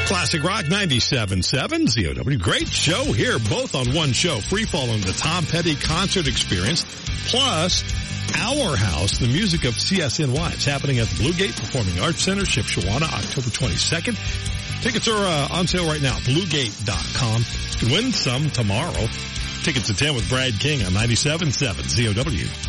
Classic Rock 97.7 ZOW. Great show here, both on one show. Free Fall on the Tom Petty concert experience, plus Our House, the music of CSNY. It's happening at the Blue Gate Performing Arts Center, Shipshewana, October 22nd. Tickets are on sale right now, bluegate.com. You can win some tomorrow. Tickets at 10 with Brad King on 97.7 ZOW.